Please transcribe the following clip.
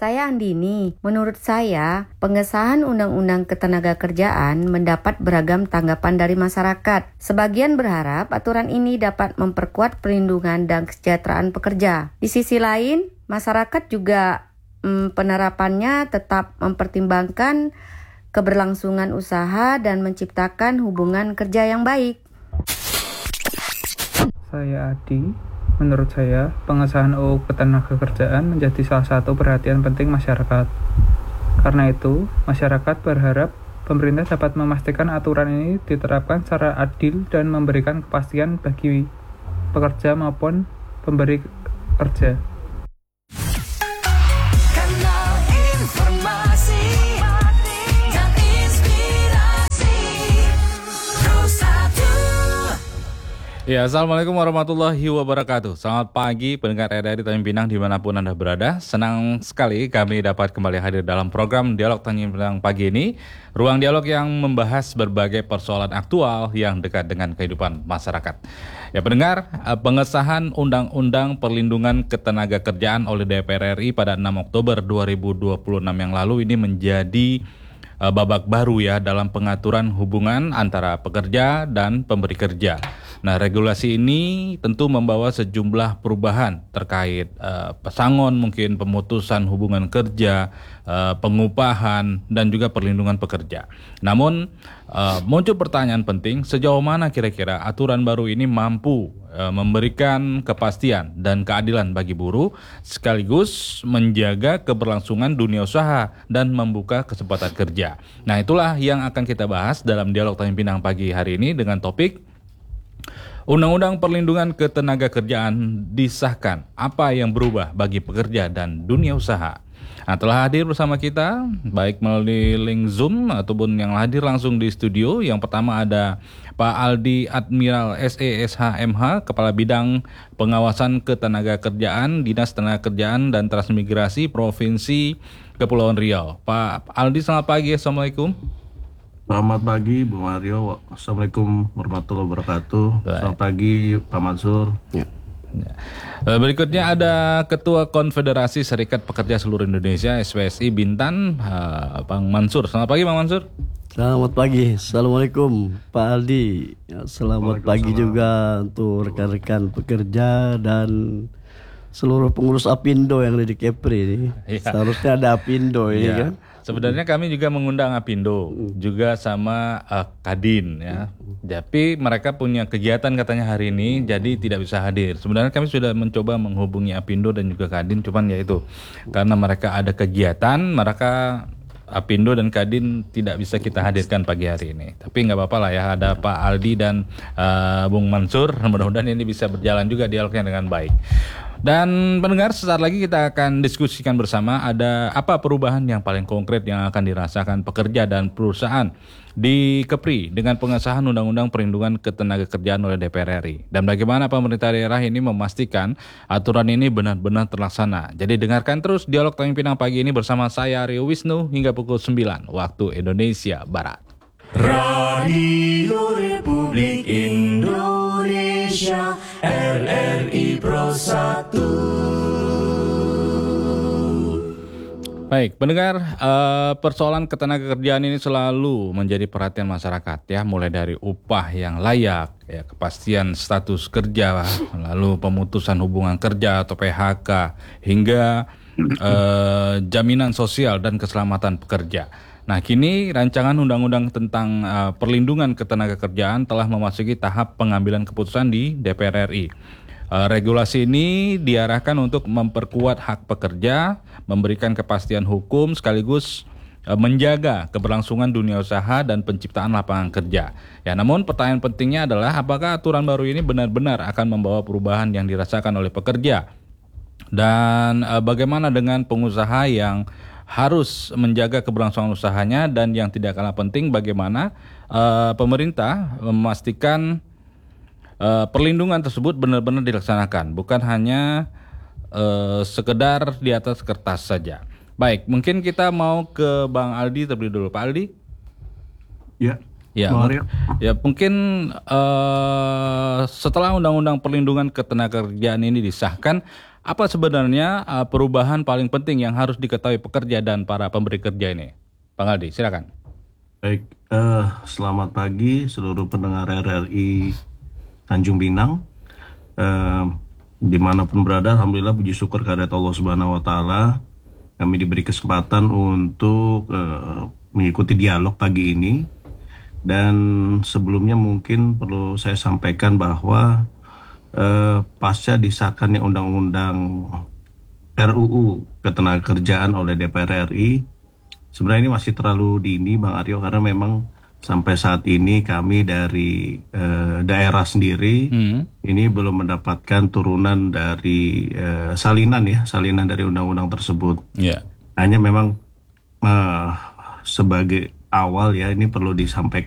Saya Andini. Menurut saya, pengesahan Undang-Undang Ketenagakerjaan mendapat beragam tanggapan dari masyarakat. Sebagian berharap aturan ini dapat memperkuat perlindungan dan kesejahteraan pekerja. Di sisi lain, masyarakat juga penerapannya tetap mempertimbangkan keberlangsungan usaha dan menciptakan hubungan kerja yang baik. Saya Adi. Menurut saya, pengesahan UU Ketenagakerjaan menjadi salah satu perhatian penting masyarakat. Karena itu, masyarakat berharap pemerintah dapat memastikan aturan ini diterapkan secara adil dan memberikan kepastian bagi pekerja maupun pemberi kerja. Ya, Assalamualaikum warahmatullahi wabarakatuh. Selamat pagi pendengar RRI Tanjung Pinang dimanapun Anda berada. Senang sekali kami dapat kembali hadir dalam program Dialog Tanjung Pinang pagi ini. Ruang dialog yang membahas berbagai persoalan aktual yang dekat dengan kehidupan masyarakat. Ya pendengar, pengesahan Undang-Undang Perlindungan Ketenagakerjaan oleh DPR RI pada 6 Oktober 2026 yang lalu ini menjadi babak baru ya dalam pengaturan hubungan antara pekerja dan pemberi kerja. Nah, regulasi ini tentu membawa sejumlah perubahan terkait pesangon, mungkin pemutusan hubungan kerja, pengupahan, dan juga perlindungan pekerja. Namun, muncul pertanyaan penting, sejauh mana kira-kira aturan baru ini mampu memberikan kepastian dan keadilan bagi buruh, sekaligus menjaga keberlangsungan dunia usaha dan membuka kesempatan kerja. Nah, itulah yang akan kita bahas dalam Dialog Tanjung Pinang pagi hari ini dengan topik Undang-Undang Perlindungan Ketenagakerjaan disahkan, apa yang berubah bagi pekerja dan dunia usaha? Nah, telah hadir bersama kita, baik melalui link Zoom ataupun yang hadir langsung di studio. Yang pertama ada Pak Aldi Admiral SESHMH, Kepala Bidang Pengawasan Ketenagakerjaan, Dinas Tenagakerjaan dan Transmigrasi Provinsi Kepulauan Riau. Pak Aldi, selamat pagi. Assalamualaikum. Selamat pagi Bu Mario. Assalamualaikum warahmatullahi wabarakatuh. Selamat pagi Pak Mansur. Ya. Berikutnya ada Ketua Konfederasi Serikat Pekerja Seluruh Indonesia SPSI Bintan, Bang Mansur. Selamat pagi Bang Mansur. Selamat pagi. Assalamualaikum Pak Aldi. Selamat pagi juga untuk rekan-rekan pekerja dan seluruh pengurus Apindo yang ada di Kepri ini. Ya. Seharusnya ada Apindo ini kan. Sebenarnya kami juga mengundang Apindo juga sama Kadin ya. Tapi mereka punya kegiatan katanya hari ini, jadi tidak bisa hadir. Sebenarnya kami sudah mencoba menghubungi Apindo dan juga Kadin, cuman ya itu karena mereka ada kegiatan, mereka Apindo dan Kadin tidak bisa kita hadirkan pagi hari ini. Tapi nggak apa-apa lah ya, ada Pak Aldi dan Bung Mansur. Mudah-mudahan ini bisa berjalan juga dialognya dengan baik. Dan pendengar, sesaat lagi kita akan diskusikan bersama ada apa perubahan yang paling konkret yang akan dirasakan pekerja dan perusahaan di Kepri dengan pengesahan Undang-Undang Perlindungan Ketenagakerjaan oleh DPR RI. Dan bagaimana pemerintah daerah ini memastikan aturan ini benar-benar terlaksana. Jadi dengarkan terus Dialog Tanjung Pinang pagi ini bersama saya Rio Wisnu hingga pukul 9 waktu Indonesia Barat. Radio Republik Indonesia RRI Pro 1. Baik, pendengar, persoalan ketenagakerjaan ini selalu menjadi perhatian masyarakat ya, mulai dari upah yang layak, ya, kepastian status kerja, lalu pemutusan hubungan kerja atau PHK, hingga jaminan sosial dan keselamatan pekerja. Nah, kini rancangan undang-undang tentang perlindungan ketenagakerjaan telah memasuki tahap pengambilan keputusan di DPR RI. Regulasi ini diarahkan untuk memperkuat hak pekerja, memberikan kepastian hukum, sekaligus menjaga keberlangsungan dunia usaha dan penciptaan lapangan kerja. Ya, namun pertanyaan pentingnya adalah apakah aturan baru ini benar-benar akan membawa perubahan yang dirasakan oleh pekerja? Dan bagaimana dengan pengusaha yang harus menjaga keberlangsungan usahanya, dan yang tidak kalah penting bagaimana pemerintah memastikan perlindungan tersebut benar-benar dilaksanakan, bukan hanya sekedar di atas kertas saja. Baik, mungkin kita mau ke Bang Aldi terlebih dulu. Pak Aldi? Ya. Ya, mungkin setelah Undang-Undang Perlindungan Ketenagakerjaan ini disahkan, Apa sebenarnya perubahan paling penting yang harus diketahui pekerja dan para pemberi kerja ini? Bang Aldi, silakan. Baik, selamat pagi seluruh pendengar RRI Tanjung Pinang. Dimanapun berada, alhamdulillah puji syukur kehadirat Allah Subhanahu Wa Taala. Kami diberi kesempatan untuk mengikuti dialog pagi ini. Dan sebelumnya mungkin perlu saya sampaikan bahwa pasca disahkannya undang-undang RUU Ketenagakerjaan oleh DPR RI, sebenarnya ini masih terlalu dini Bang Aryo, karena memang sampai saat ini kami dari daerah sendiri ini belum mendapatkan turunan dari salinan dari undang-undang tersebut. Yeah. Hanya memang sebagai awal ya, ini perlu disampaikan